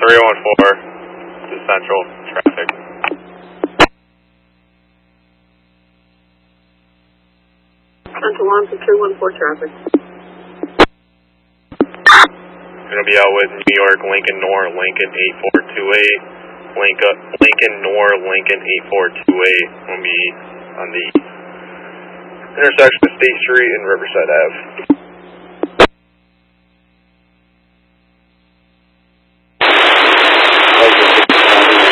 3014 to Central traffic. Central 1 to 214 traffic. Going to be out with New York, Lincoln Nor, Lincoln 8428. Lincoln Nor, Lincoln 8428. Will be on the intersection of State Street and Riverside Ave.